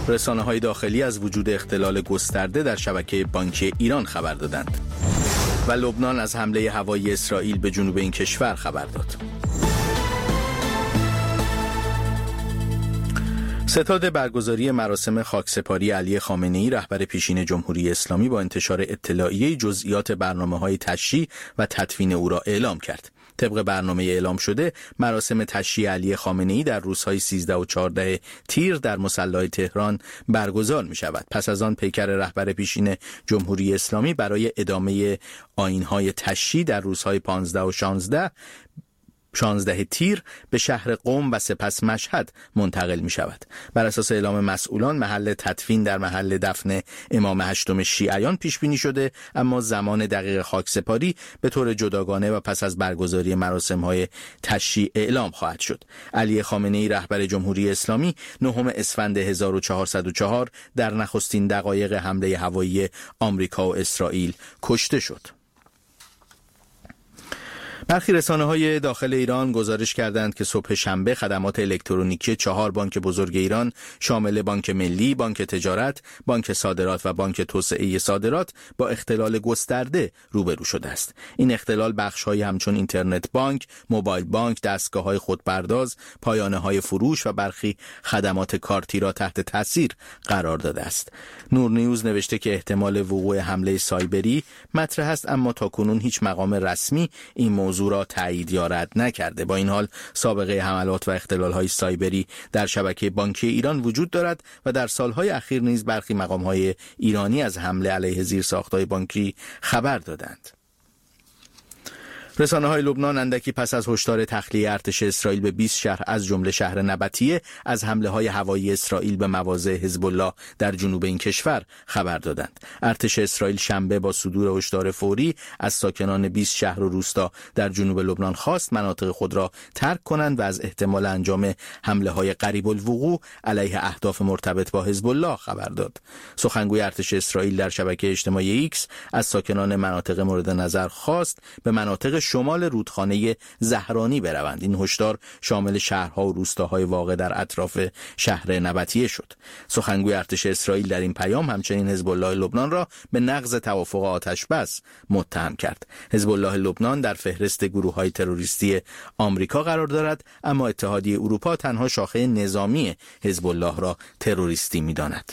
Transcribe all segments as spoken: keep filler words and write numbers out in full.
رسانه‌های داخلی از وجود اختلال گسترده در شبکه بانکی ایران خبر دادند و لبنان از حمله هوایی اسرائیل به جنوب این کشور خبر داد. ستاد برگزاری مراسم خاکسپاری علی خامنه‌ای رهبر پیشین جمهوری اسلامی با انتشار اطلاعیه جزئیات برنامه‌های تشییع و تدفین او را اعلام کرد. طبق برنامه اعلام شده، مراسم تشییع علی خامنه‌ای در روزهای سیزده و چهارده تیر در مصلی تهران برگزار می شود. پس از آن پیکر رهبر پیشین جمهوری اسلامی برای ادامه آیین‌های تشییع در روزهای پانزده و شانزده شانزده تیر به شهر قم و سپس مشهد منتقل می شود. بر اساس اعلام مسئولان، محل تدفین در محل دفن امام هشتم شیعیان پیش بینی شده، اما زمان دقیق خاکسپاری به طور جداگانه و پس از برگزاری مراسم‌های تشییع اعلام خواهد شد. علی خامنه‌ای رهبر جمهوری اسلامی نهم اسفند هزار و چهارصد و چهار در نخستین دقایق حمله هوایی آمریکا و اسرائیل کشته شد. برخی رسانه‌های داخل ایران گزارش کردند که صبح شنبه خدمات الکترونیکی چهار بانک بزرگ ایران شامل بانک ملی، بانک تجارت، بانک صادرات و بانک توسعه صادرات با اختلال گسترده روبرو شده است. این اختلال بخش‌های همچون اینترنت بانک، موبایل بانک، دستگاه‌های خودپرداز، پایانه‌های فروش و برخی خدمات کارتی را تحت تاثیر قرار داده است. نور نیوز نوشته که احتمال وقوع حمله سایبری مطرح است، اما تاکنون هیچ مقام رسمی این موضوع موضوع را تایید یا رد نکرده. با این حال سابقه حملات و اختلال‌های سایبری در شبکه بانکی ایران وجود دارد و در سالهای اخیر نیز برخی مقام‌های ایرانی از حمله علیه زیرساخت‌های بانکی خبر دادند. رسانه‌های لبنان اندکی پس از هشدار تخلیه ارتش اسرائیل به بیست شهر از جمله شهر نبطیه از حمله‌های هوایی اسرائیل به مواضع حزب الله در جنوب این کشور خبر دادند. ارتش اسرائیل شنبه با صدور هشدار فوری از ساکنان بیست شهر و روستا در جنوب لبنان خواست مناطق خود را ترک کنند و از احتمال انجام حمله‌های قریب الوقوع علیه اهداف مرتبط با حزب الله خبر داد. سخنگوی ارتش اسرائیل در شبکه اجتماعی ایکس از ساکنان مناطق مورد نظر خواست به مناطق شمال رودخانه زهرانی بروند. این هشدار شامل شهرها و روستاهای واقع در اطراف شهر نبطیه شد. سخنگوی ارتش اسرائیل در این پیام همچنین حزب الله لبنان را به نقض توافق آتش بس متهم کرد. حزب الله لبنان در فهرست گروه‌های تروریستی آمریکا قرار دارد، اما اتحادیه اروپا تنها شاخه نظامی حزب الله را تروریستی می‌داند.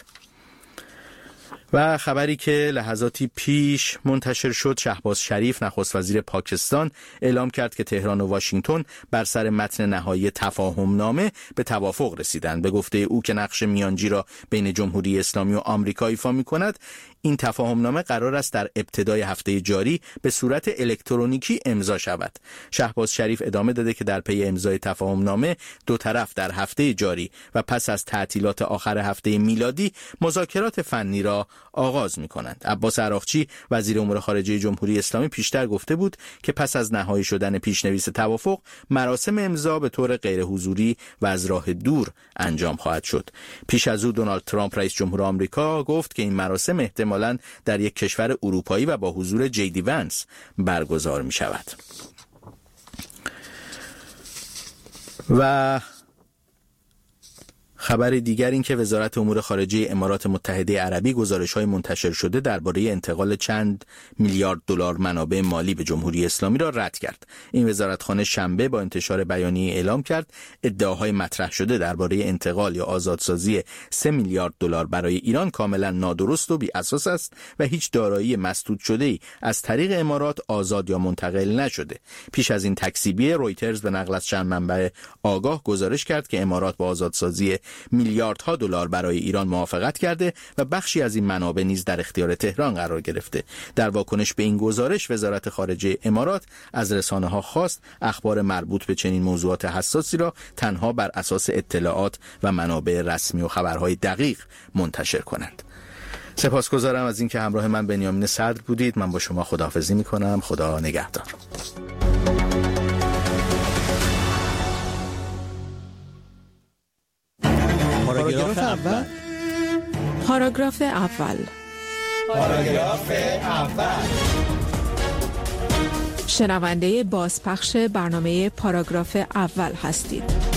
و خبری که لحظاتی پیش منتشر شد، شهباز شریف نخست وزیر پاکستان اعلام کرد که تهران و واشنگتن بر سر متن نهایی تفاهم نامه به توافق رسیدند. به گفته او که نقش میانجی را بین جمهوری اسلامی و آمریکا ایفا می‌کند، این تفاهم نامه قرار است در ابتدای هفته جاری به صورت الکترونیکی امضا شود. شهباز شریف ادامه داده که در پی امضای تفاهم نامه دو طرف در هفته جاری و پس از تعطیلات آخر هفته میلادی مذاکرات فنی را آغاز می‌کنند. عباس عراقچی وزیر امور خارجه جمهوری اسلامی پیشتر گفته بود که پس از نهایی شدن پیشنویس توافق، مراسم امضا به طور غیر حضوری و از راه دور انجام خواهد شد. پیش از او دونالد ترامپ رئیس جمهور آمریکا گفت که این مراسم احتمالاً در یک کشور اروپایی و با حضور جی دی ونس برگزار می‌شود. و خبر دیگر این که وزارت امور خارجه امارات متحده عربی گزارش‌های منتشر شده درباره انتقال چند میلیارد دلار منابع مالی به جمهوری اسلامی را رد کرد. این وزارتخانه شنبه با انتشار بیانیه اعلام کرد ادعاهای مطرح شده درباره انتقال یا آزادسازی سه میلیارد دلار برای ایران کاملا نادرست و بی اساس است و هیچ دارایی مسدود شده‌ای از طریق امارات آزاد یا منتقل نشده. پیش از این تکذیبی، رویترز به نقل از چند منبع آگاه گزارش کرد که امارات با آزادسازی میلیاردها دلار برای ایران موافقت کرده و بخشی از این منابع نیز در اختیار تهران قرار گرفته. در واکنش به این گزارش، وزارت خارجه امارات از رسانه‌ها خواست اخبار مربوط به چنین موضوعات حساسی را تنها بر اساس اطلاعات و منابع رسمی و خبرهای دقیق منتشر کنند. سپاسگزارم از اینکه همراه من بنیامین صدر بودید. من با شما خداحافظی می‌کنم. خدا نگهدار. پاراگراف اول. پاراگراف اول. پاراگراف اول. شنونده بازپخش برنامه پاراگراف اول هستید.